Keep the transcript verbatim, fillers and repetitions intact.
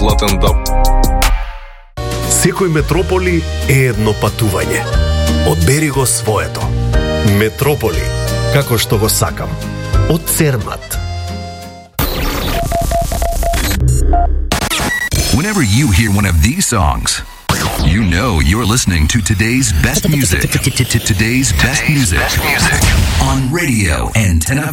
Златен дом. Секој метрополи е едно патување. Одбери го своето. Метрополи, како што го сакам. Од Цермат. Whenever you hear one of these songs, you know you're listening to today's best music. Today's best music on Radio Antenna